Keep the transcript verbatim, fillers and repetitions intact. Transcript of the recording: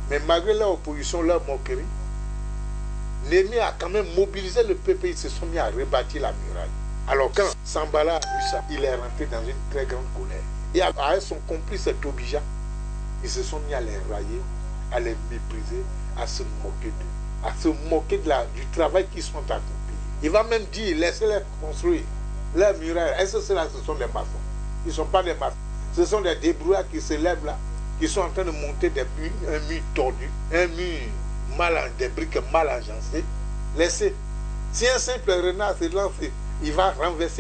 Mais malgré leur opposition, leur moquerie, Néhémie a quand même mobilisé le peuple, ils se sont mis à rebâtir la muraille. Alors quand Sanballat a vu ça, il est rentré dans une très grande colère. Et avec son complice Tobija, ils se sont mis à les railler, à les mépriser, à se moquer d'eux, à se moquer de la, du travail qu'ils sont accomplis. Il va même dire, laissez-les construire leurs murailles. Est-ce que ceux-là, ce sont des maçons? Ils ne sont pas des maçons. Ce sont des débrouillards qui se lèvent là, qui sont en train de monter des murs, un mur tordu, un mur mal, des briques mal agencées. Laissez. Si un simple renard se lance, il va renverser